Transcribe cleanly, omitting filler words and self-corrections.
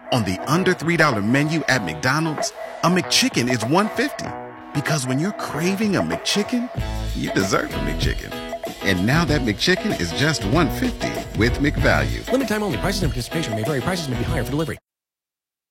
On the under $3 menu at McDonald's, a McChicken is $1.50. Because when you're craving a McChicken, you deserve a McChicken. And now that McChicken is just $1.50 with McValue. Limited time only. Prices and participation may vary. Prices may be higher for delivery.